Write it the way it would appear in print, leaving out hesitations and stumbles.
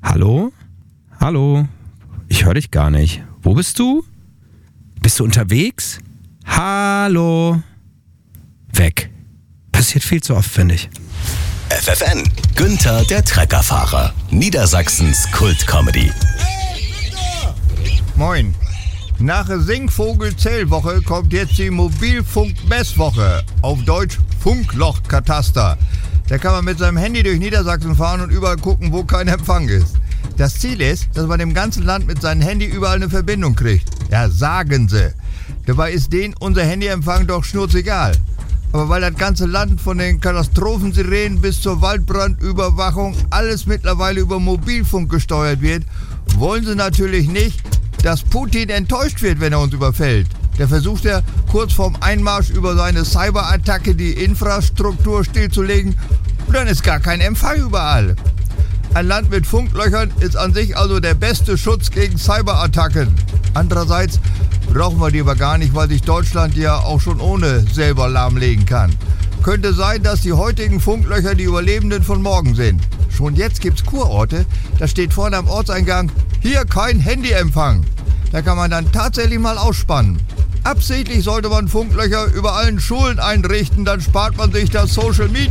Hallo? Hallo? Ich höre dich gar nicht. Wo bist du? Bist du unterwegs? Hallo? Weg. Passiert viel zu oft, finde ich. FFN, Günther der Treckerfahrer, Niedersachsens Kultcomedy. Moin. Nach der Singvogel-Zählwoche kommt jetzt die Mobilfunk-Messwoche, auf Deutsch Funklochkataster. Da kann man mit seinem Handy durch Niedersachsen fahren und überall gucken, wo kein Empfang ist. Das Ziel ist, dass man im ganzen Land mit seinem Handy überall eine Verbindung kriegt. Ja, sagen sie. Dabei ist denen unser Handyempfang doch schnurzegal. Aber weil das ganze Land von den Katastrophensirenen bis zur Waldbrandüberwachung alles mittlerweile über Mobilfunk gesteuert wird, wollen sie natürlich nicht, dass Putin enttäuscht wird, wenn er uns überfällt. Der versucht ja kurz vorm Einmarsch über seine Cyberattacke die Infrastruktur stillzulegen und dann ist gar kein Empfang überall. Ein Land mit Funklöchern ist an sich also der beste Schutz gegen Cyberattacken. Andererseits brauchen wir die aber gar nicht, weil sich Deutschland ja auch schon ohne selber lahmlegen kann. Könnte sein, dass die heutigen Funklöcher die Überlebenden von morgen sind. Schon jetzt gibt's Kurorte, da steht vorne am Ortseingang, hier kein Handyempfang. Da kann man dann tatsächlich mal ausspannen. Absichtlich sollte man Funklöcher über allen Schulen einrichten, dann spart man sich das Social Media.